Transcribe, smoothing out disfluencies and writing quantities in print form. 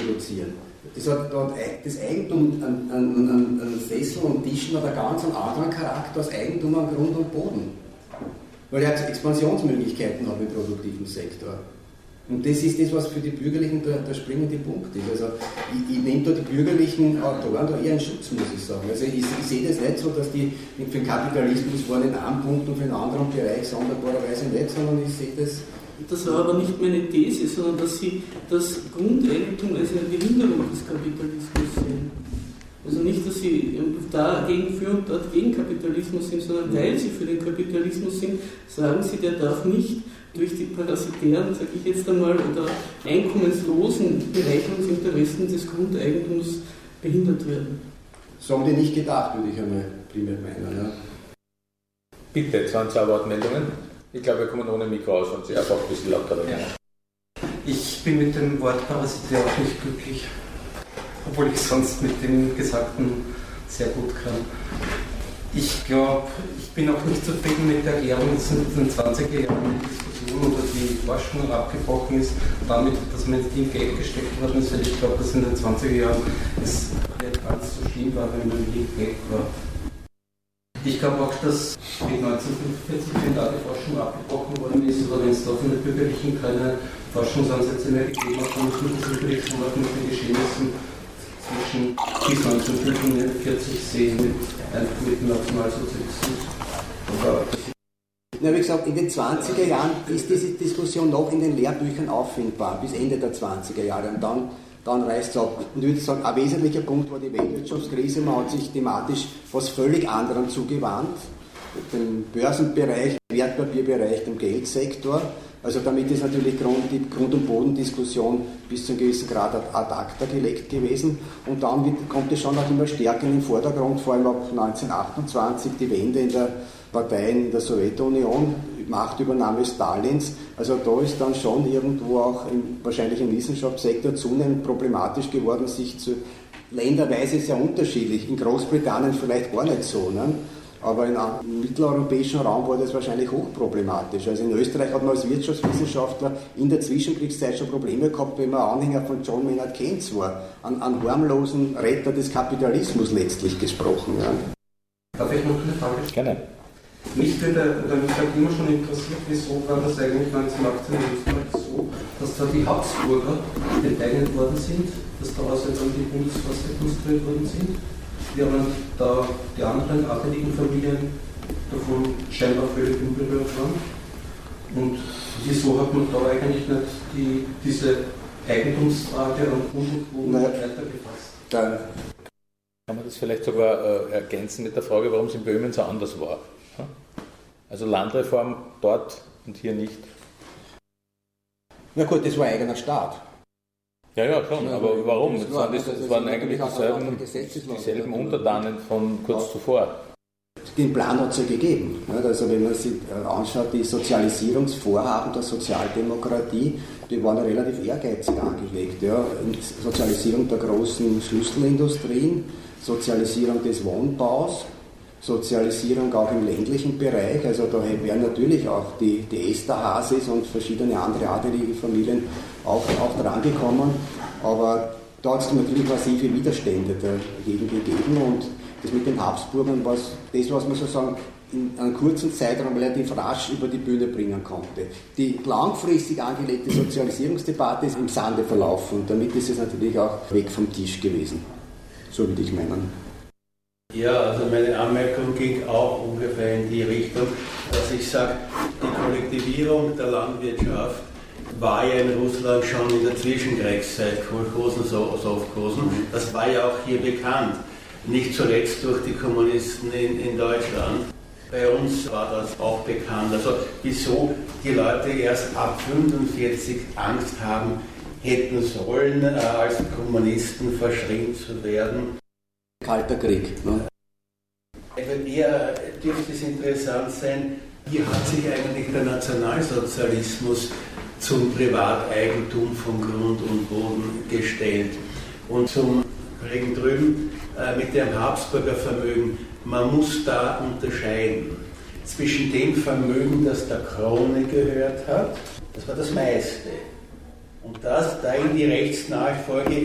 produzieren. Das Eigentum an Sessel und Tischen hat einen ganz anderen Charakter als Eigentum an Grund und Boden. Weil er hat Expansionsmöglichkeiten hat im produktiven Sektor. Und das ist das, was für die Bürgerlichen der springende Punkt ist. Also ich nehme da die bürgerlichen Autoren da eher in Schutz, muss ich sagen. Also ich sehe das nicht so, dass die für den Kapitalismus waren in einem Punkt und für einen anderen Bereich sonderbarerweise nicht, sondern ich sehe das. Das war aber nicht meine These, sondern dass Sie das Grundeigentum als eine Behinderung des Kapitalismus sehen. Also nicht, dass Sie dagegen für und dort gegen Kapitalismus sind, sondern weil Sie für den Kapitalismus sind, sagen Sie, der darf nicht durch die parasitären, sage ich jetzt einmal, oder einkommenslosen Berechnungsinteressen des Grundeigentums behindert werden. So haben die nicht gedacht, würde ich einmal primär meinen. Ja. Bitte, 20 Wortmeldungen. Ich glaube, wir kommen ohne Mikro aus und Sie einfach ein bisschen lauter werden. Ich bin mit dem Wort parasitär auch nicht glücklich, obwohl ich sonst mit dem Gesagten sehr gut kann. Ich glaube, ich bin auch nicht zufrieden mit der Erklärung, dass in den 20er Jahren die Diskussion oder die Forschung abgebrochen ist, damit, dass man ins Team Geld gesteckt worden ist, weil ich glaube, dass in den 20er Jahren es nicht ganz so schlimm war, wenn man Team Geld war. Ich glaube auch, dass mit 1945, wenn da die Forschung abgebrochen worden ist, oder wenn es da von den Bürgerlichen keine Forschungsansätze mehr gegeben hat, dann muss man das natürlich schon auch mit den Geschehnissen zwischen bis 1945 sehen, mit dem Nationalsozialismus. Ja, wie gesagt, in den 20er Jahren ist diese Diskussion noch in den Lehrbüchern auffindbar, bis Ende der 20er Jahre. Und dann reißt es ab. Und ich würde sagen, ein wesentlicher Punkt war die Weltwirtschaftskrise. Man hat sich thematisch was völlig anderem zugewandt. Dem Börsenbereich, Wertpapierbereich, dem Geldsektor. Also damit ist natürlich die Grund- und Bodendiskussion bis zu einem gewissen Grad ad acta gelegt gewesen. Und dann kommt es schon auch immer stärker in den Vordergrund, vor allem ab 1928 die Wende in der Parteien in der Sowjetunion, Machtübernahme Stalins. Also da ist dann schon irgendwo auch wahrscheinlich im Wissenschaftssektor zunehmend problematisch geworden, sich länderweise sehr unterschiedlich. In Großbritannien vielleicht gar nicht so, ne? Aber im mitteleuropäischen Raum war das wahrscheinlich hochproblematisch. Also in Österreich hat man als Wirtschaftswissenschaftler in der Zwischenkriegszeit schon Probleme gehabt, wenn man Anhänger von John Maynard Keynes war. An harmlosen Retter des Kapitalismus letztlich gesprochen. Ja. Darf ich noch eine Frage stellen? Gerne. Mich hat immer schon interessiert, wieso war das eigentlich 1918 in Österreich so, dass da die Habsburger enteignet worden sind, dass daraus dann die Bundesforste konstruiert worden sind, während da die anderen adeligen Familien davon scheinbar völlig unberührt waren. Und wieso hat man da eigentlich nicht diese Eigentumsfrage an Grund und Boden weiter gefasst? Kann man das vielleicht sogar ergänzen mit der Frage, warum es in Böhmen so anders war? Also Landreform dort und hier nicht. Na gut, das war ein eigener Staat. Ja, schon, aber warum? Es waren eigentlich dieselben Untertanen von kurz zuvor. Den Plan hat es ja gegeben. Also wenn man sich anschaut, die Sozialisierungsvorhaben der Sozialdemokratie, die waren ja relativ ehrgeizig angelegt. Ja. Sozialisierung der großen Schlüsselindustrien, Sozialisierung des Wohnbaus, Sozialisierung auch im ländlichen Bereich. Also da wären natürlich auch die Esterhazys und verschiedene andere adelige Familien auch drangekommen. Aber da hat es natürlich massive Widerstände dagegen gegeben. Und das mit den Habsburgern war das, was man sozusagen in einem kurzen Zeitraum relativ rasch über die Bühne bringen konnte. Die langfristig angelegte Sozialisierungsdebatte ist im Sande verlaufen und damit ist es natürlich auch weg vom Tisch gewesen. So würde ich meinen. Ja, also meine Anmerkung ging auch ungefähr in die Richtung, dass ich sage, die Kollektivierung der Landwirtschaft war ja in Russland schon in der Zwischenkriegszeit, Kolchosen, Sowchosen, das war ja auch hier bekannt. Nicht zuletzt durch die Kommunisten in Deutschland. Bei uns war das auch bekannt. Also wieso die Leute erst ab 1945 Angst haben hätten sollen, als Kommunisten verschrien zu werden. Kalter Krieg. Ne? Eher dürfte es interessant sein, wie hat sich eigentlich der Nationalsozialismus zum Privateigentum von Grund und Boden gestellt. Und zum Kollegen drüben mit dem Habsburger Vermögen, man muss da unterscheiden zwischen dem Vermögen, das der Krone gehört hat, das war das meiste, und das da in die Rechtsnachfolge